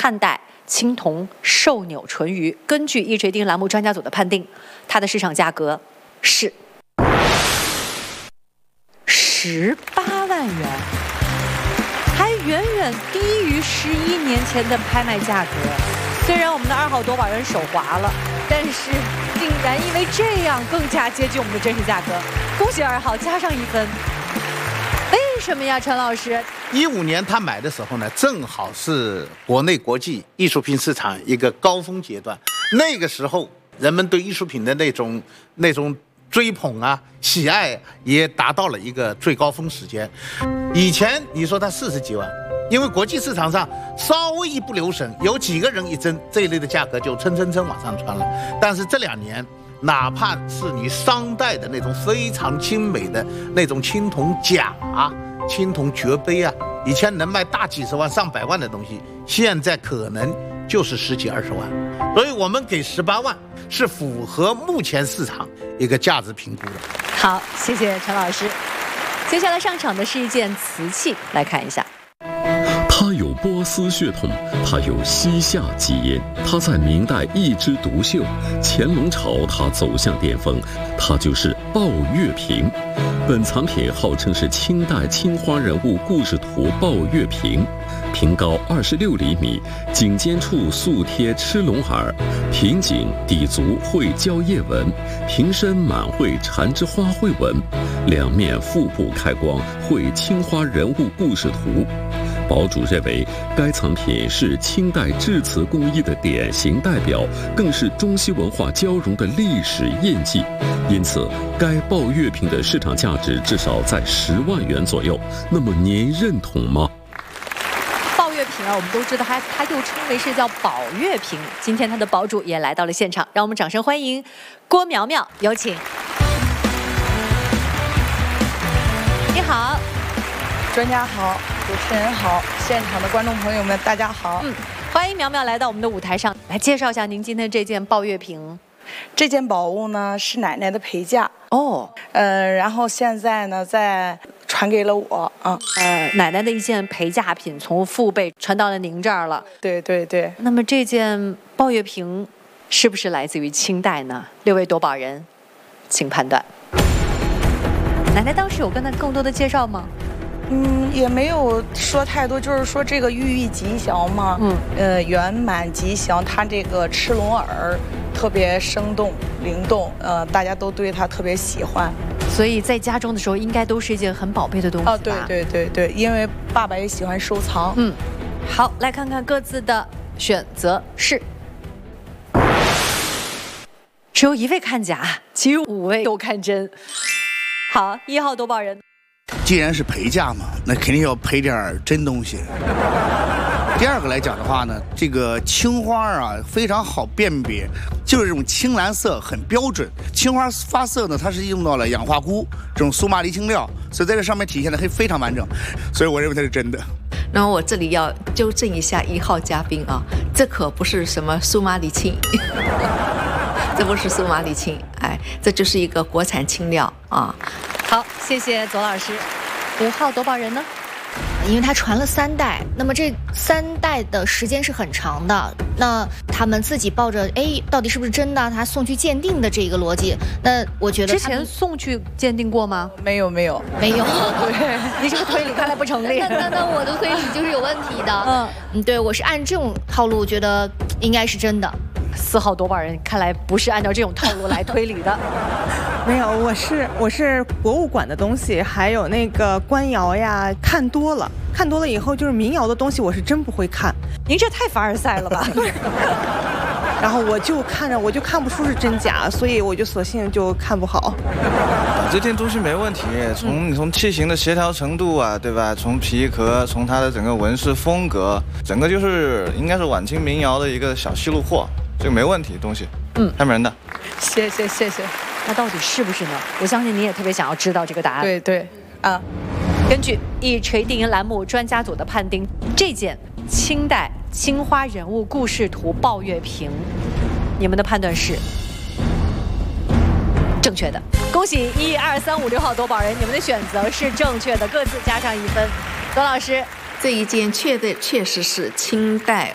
汉代青铜兽钮纯鱼。根据易锤定栏目专家组的判定，它的市场价格是18万元，还远远低于11年前的拍卖价格。虽然我们的2号夺宝人手滑了，但是竟然因为这样更加接近我们的真实价格。恭喜2号加上1分。为什么呀，陈老师 ？15年他买的时候呢，正好是国内国际艺术品市场一个高峰阶段。那个时候，人们对艺术品的那种追捧啊、喜爱也达到了一个最高峰时间。以前你说它40几万，因为国际市场上稍微一不留神，有几个人一争，这一类的价格就蹭往上窜了。但是这2年，哪怕是你商代的那种非常精美的那种青铜甲啊、青铜爵杯啊，以前能卖大几十万、上百万的东西，现在可能就是10几20万。所以我们给18万是符合目前市场一个价值评估的。 好，谢谢陈老师。接下来上场的是一件瓷器，来看一下。 它有波斯血统，它有西夏基因，它在明代一枝独秀，乾隆朝它走向巅峰，它就是鲍月瓶。本藏品号称是清代青花人物故事图鲍月瓶，瓶高26厘米，颈尖处素贴螭龙耳，瓶颈底足绘蕉叶纹，瓶身满绘缠枝花卉纹，两面腹部开光绘青花人物故事图。堡主认为，该藏品是清代制瓷工艺的典型代表，更是中西文化交融的历史印记。因此，该鲍月瓶的市场价值至少在10万元左右。那么您认同吗？ 鲍月瓶啊，我们都知道它又称为是叫宝月瓶。今天它的堡主也来到了现场，让我们掌声欢迎郭苗苗，有请。你好， 专家好，主持人好，现场的观众朋友们大家好。 欢迎苗苗来到我们的舞台上，来介绍一下您今天这件鲍月瓶。 这件宝物呢是奶奶的陪嫁哦， 然后现在呢再传给了我啊。 奶奶的一件陪嫁品从父辈传到了您这儿了。 对对对。 那么这件鲍月瓶是不是来自于清代呢？6位夺宝人，请判断。奶奶当时有跟他更多的介绍吗？ 也没有说太多，就是说这个寓意吉祥嘛，圆满吉祥。它这个螭龙耳特别生动灵动，大家都对它特别喜欢， 所以在家中的时候应该都是一件很宝贝的东西吧？ 对，因为爸爸也喜欢收藏。 好，来看看各自的选择是，只有1位看假，其余5位都看真。好，1号夺宝人。 既然是陪嫁嘛，那肯定要陪点真东西。第二个来讲的话呢，这个青花啊非常好辨别，就是这种青蓝色很标准。青花发色呢，它是用到了氧化钴这种苏麻离青料，所以在这上面体现的非常完整，所以我认为它是真的。 然后我这里要纠正一下1号嘉宾啊，这可不是什么苏麻离青。这不是苏麻离青，这就是一个国产青料啊。 好，谢谢左老师。5号夺宝人呢？ 因为它传了3代，那么这3代的时间是很长的，那他们自己抱着到底是不是真的，他送去鉴定的这一个逻辑，那我觉得之前送去鉴定过吗？ 没有。 对，你这个推理看来不成立。 那我的推理就是有问题的。对，我是按这种套路，觉得应该是真的。 4号夺宝人看来不是按照这种套路来推理的。 没有，我是博物馆的东西，还有那个官窑呀，看多了以后，就是民窑的东西，我是真不会看。 您这太凡尔赛了吧？ 然后我就看不出是真假，所以我就索性就看不好。 这件东西没问题，从器型的协调程度啊，对吧？从皮壳，从它的整个纹饰风格，整个就是应该是晚清民窑的一个小西路货，这个没问题东西。开门的。 谢谢。 那到底是不是呢？我相信你也特别想要知道这个答案。 对啊。 根据易锤定银栏目专家组的判定，这件清代青花人物故事图鲍月瓶，你们的判断是正确的。恭喜1、2、3、5、6号夺宝人，你们的选择是正确的，各自加上1分。左老师， 这一件确实是清代